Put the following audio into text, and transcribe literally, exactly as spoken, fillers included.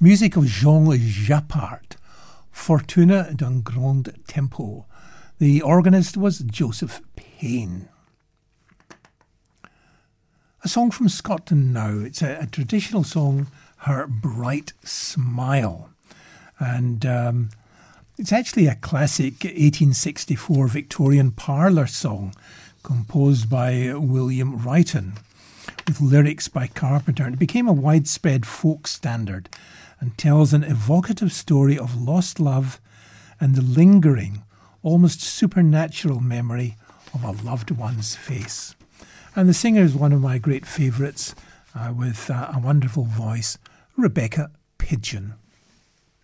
Music of Jean Jappart, Fortuna d'un Grand Tempo. The organist was Joseph Payne. A song from Scotland now. It's a, a traditional song, Her Bright Smile. And um, it's actually a classic eighteen sixty-four Victorian parlour song composed by William Wrighton with lyrics by Carpenter. And it became a widespread folk standard and tells an evocative story of lost love and the lingering, almost supernatural memory of a loved one's face. And the singer is one of my great favourites uh, with uh, a wonderful voice, Rebecca Pidgeon.